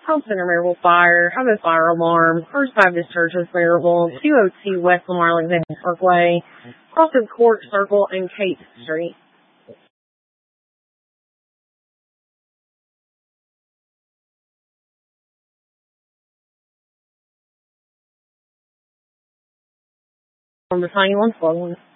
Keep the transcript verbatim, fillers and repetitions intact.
Home Center Maryville Fire, have a fire alarm, First Baptist Church of Maryville, two oh two West Lamar Alexander Parkway, Crossing Court Circle, and Kate Street. On the tiny one, slow one.